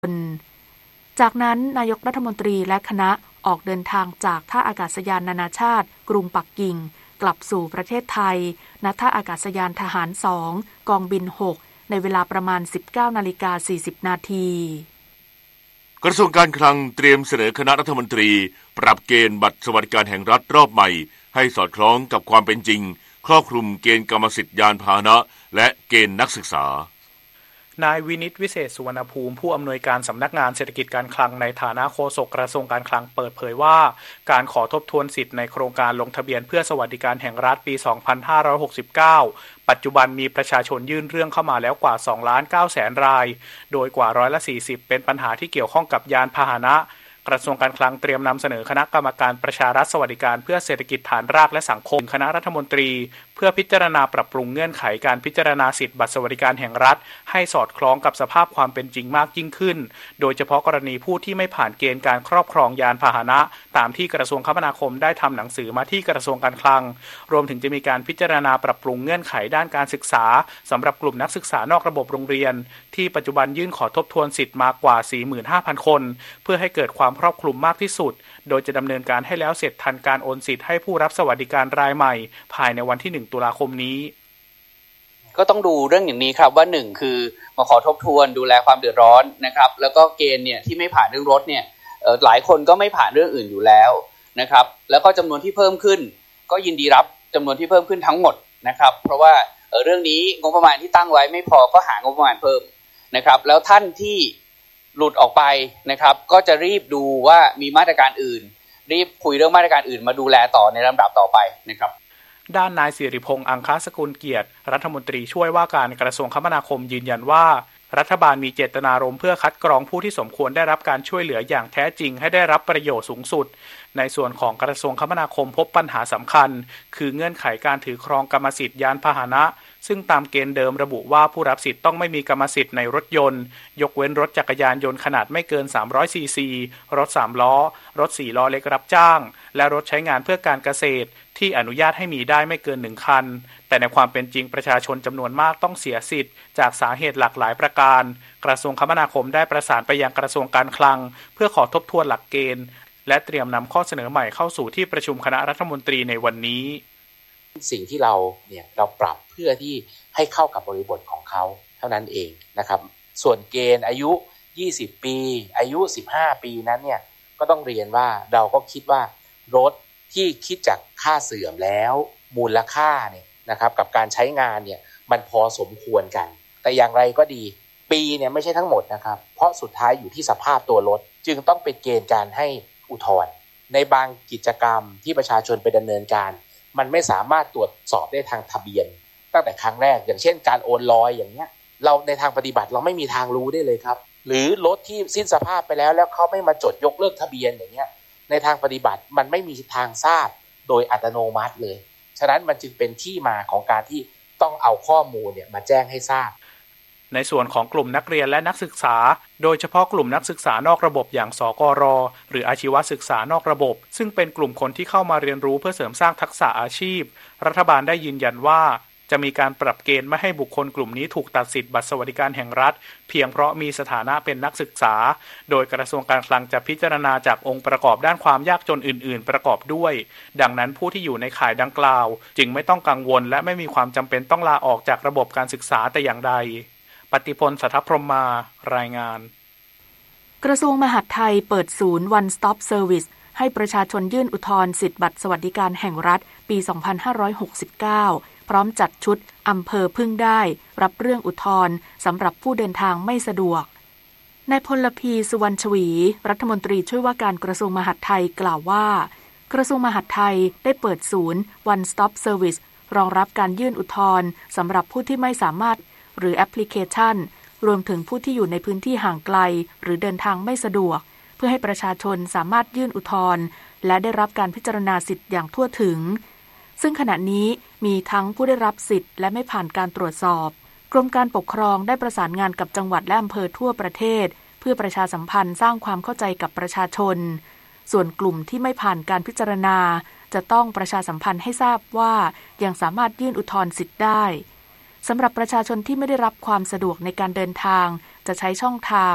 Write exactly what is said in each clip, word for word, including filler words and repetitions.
จากนั้นนายกรัฐมนตรีและคณะออกเดินทางจากท่าอากาศยานนานาชาติกรุงปักกิ่งกลับสู่ประเทศไทยณท่าอากาศยานทหารสองกองบินหกในเวลาประมาณ สิบเก้านาฬิกาสี่สิบนาทีกระทรวงการคลังเตรียมเสนอคณะรัฐมนตรีปรับเกณฑ์บัตรสวัสดิการแห่งรัฐรอบใหม่ให้สอดคล้องกับความเป็นจริงครอบคลุมเกณฑ์กรรมสิทธิ์ยานพาหนะและเกณฑ์นักศึกษานายวินิตวิเศษสุวรรณภูมิผู้อำนวยการสำนักงานเศรษฐกิจการคลังในฐานะโฆษกกระทรวงการคลังเปิดเผยว่าการขอทบทวนสิทธิ์ในโครงการลงทะเบียนเพื่อสวัสดิการแห่งรัฐปี สองพันห้าร้อยหกสิบเก้า ปัจจุบันมีประชาชนยื่นเรื่องเข้ามาแล้วกว่า สองล้านเก้าแสนรายโดยกว่าร้อยละสี่สิบเป็นปัญหาที่เกี่ยวข้องกับยานพาหนะกระทรวงการคลังเตรียมนำเสนอคณะกรรมการประชารัฐสวัสดิการเพื่อเศรษฐกิจฐานรากและสังคมคณะรัฐมนตรีเพื่อพิจารณาปรับปรุงเงื่อนไขการพิจารณาสิทธิบัตรสวัสดิการแห่งรัฐให้สอดคล้องกับสภาพความเป็นจริงมากยิ่งขึ้นโดยเฉพาะกรณีผู้ที่ไม่ผ่านเกณฑ์การครอบครองยานพาหนะตามที่กระทรวงคมนาคมได้ทำหนังสือมาที่กระทรวงการคลังรวมถึงจะมีการพิจารณาปรับปรุงเงื่อนไขด้านการศึกษาสำหรับกลุ่มนักศึกษานอกระบบโรงเรียนที่ปัจจุบันยื่นขอทบทวนสิทธิ์มากกว่า สี่หมื่นห้าพัน คนเพื่อให้เกิดความครอบคลุมมากที่สุดโดยจะดำเนินการให้แล้วเสร็จทันการโอนสิทธิ์ให้ผู้รับสวัสดิการรายใหม่ภายในวันที่หนึ่งตุลาคมนี้ก็ต้องดูเรื่องอย่างนี้ครับว่าหนึ่งคือมาขอทบทวนดูแลความเดือดร้อนนะครับแล้วก็เกณฑ์เนี่ยที่ไม่ผ่านเรื่องรถเนี่ยหลายคนก็ไม่ผ่านเรื่องอื่นอยู่แล้วนะครับแล้วก็จำนวนที่เพิ่มขึ้นก็ยินดีรับจำนวนที่เพิ่มขึ้นทั้งหมดนะครับเพราะว่าเรื่องนี้งบประมาณที่ตั้งไว้ไม่พอก็หางบประมาณเพิ่มนะครับแล้วท่านที่หลุดออกไปนะครับก็จะรีบดูว่ามีมาตรการอื่นรีบคุยเรื่องมาตรการอื่นมาดูแลต่อในลำดับต่อไปนะครับด้านนายสิริพงษ์อังคสกุลเกียรติรัฐมนตรีช่วยว่าการกระทรวงคมนาคมยืนยันว่ารัฐบาลมีเจตนารมณ์เพื่อคัดกรองผู้ที่สมควรได้รับการช่วยเหลืออย่างแท้จริงให้ได้รับประโยชน์สูงสุดในส่วนของกระทรวงคมนาคมพบปัญหาสำคัญคือเงื่อนไขการถือครองกรรมสิทธิ์ยานพาหนะซึ่งตามเกณฑ์เดิมระบุว่าผู้รับสิทธิ์ต้องไม่มีกรรมสิทธิ์ในรถยนต์ยกเว้นรถจักรยานยนต์ขนาดไม่เกินสามร้อยซีซีรถสามล้อรถสี่ล้อเล็กรับจ้างและรถใช้งานเพื่อการเกษตรที่อนุญาตให้มีได้ไม่เกินหนึ่งคันแต่ในความเป็นจริงประชาชนจำนวนมากต้องเสียสิทธิ์จากสาเหตุหลากหลายประการกระทรวงคมนาคมได้ประสานไปยังกระทรวงการคลังเพื่อขอทบทวนหลักเกณฑ์และเตรียมนำข้อเสนอใหม่เข้าสู่ที่ประชุมคณะรัฐมนตรีในวันนี้สิ่งที่เราเนี่ยเราปรับเพื่อที่ให้เข้ากับบริบทของเขาเท่านั้นเองนะครับส่วนเกณฑ์อายุยี่สิบปีอายุสิบห้าปีนั้นเนี่ยก็ต้องเรียนว่าเราก็คิดว่ารถที่คิดจากค่าเสื่อมแล้วมูลค่าเนี่ยนะครับกับการใช้งานเนี่ยมันพอสมควรกันแต่อย่างไรก็ดีปีเนี่ยไม่ใช่ทั้งหมดนะครับเพราะสุดท้ายอยู่ที่สภาพตัวรถจึงต้องเป็นเกณฑ์การให้อุทธรณ์ในบางกิจกรรมที่ประชาชนไปดำเนินการมันไม่สามารถตรวจสอบได้ทางทะเบียนตั้งแต่ครั้งแรกอย่างเช่นการโอนลอยอย่างเงี้ยเราในทางปฏิบัติเราไม่มีทางรู้ได้เลยครับหรือรถที่สิ้นสภาพไปแล้วแล้วเขาไม่มาจดยกเลิกทะเบียนอย่างเงี้ยในทางปฏิบัติมันไม่มีทางทราบโดยอัตโนมัติเลยฉะนั้นมันจึงเป็นที่มาของการที่ต้องเอาข้อมูลเนี่ยมาแจ้งให้ทราบในส่วนของกลุ่มนักเรียนและนักศึกษาโดยเฉพาะกลุ่มนักศึกษานอกระบบอย่างสกร.หรืออาชีวศึกษานอกระบบซึ่งเป็นกลุ่มคนที่เข้ามาเรียนรู้เพื่อเสริมสร้างทักษะอาชีพรัฐบาลได้ยืนยันว่าจะมีการปรับเกณฑ์ไม่ให้บุคคลกลุ่มนี้ถูกตัดสิทธิ์บัตรสวัสดิการแห่งรัฐเพียงเพราะมีสถานะเป็นนักศึกษาโดยกระทรวงการคลังจะพิจารณาจากองค์ประกอบด้านความยากจนอื่นๆประกอบด้วยดังนั้นผู้ที่อยู่ในข่ายดังกล่าวจึงไม่ต้องกังวลและไม่มีความจำเป็นต้องลาออกจากระบบการศึกษาแต่อย่างใดปฏิพล สัทธพรหมารายงานกระทรวงมหาดไทยเปิดศูนย์ One Stop Service ให้ประชาชนยื่นอุทธรณ์สิทธิบัตรสวัสดิการแห่งรัฐปี สองพันห้าร้อยหกสิบเก้า พร้อมจัดชุดอำเภอพึ่งได้รับเรื่องอุทธรณ์สำหรับผู้เดินทางไม่สะดวกนายพลพีสุวรรณชวีรัฐมนตรีช่วยว่าการกระทรวงมหาดไทยกล่าวว่ากระทรวงมหาดไทยได้เปิดศูนย์ One Stop Service รองรับการยื่นอุทธรณ์สำหรับผู้ที่ไม่สามารถหรือแอปพลิเคชันรวมถึงผู้ที่อยู่ในพื้นที่ห่างไกลหรือเดินทางไม่สะดวกเพื่อให้ประชาชนสามารถยื่นอุทธรณ์และได้รับการพิจารณาสิทธิ์อย่างทั่วถึงซึ่งขณะนี้มีทั้งผู้ได้รับสิทธิ์และไม่ผ่านการตรวจสอบกรมการปกครองได้ประสานงานกับจังหวัดและอำเภอทั่วประเทศเพื่อประชาสัมพันธ์สร้างความเข้าใจกับประชาชนส่วนกลุ่มที่ไม่ผ่านการพิจารณาจะต้องประชาสัมพันธ์ให้ทราบว่ายังสามารถยื่นอุทธรณ์สิทธิ์ได้สำหรับประชาชนที่ไม่ได้รับความสะดวกในการเดินทางจะใช้ช่องทาง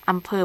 อำเภอ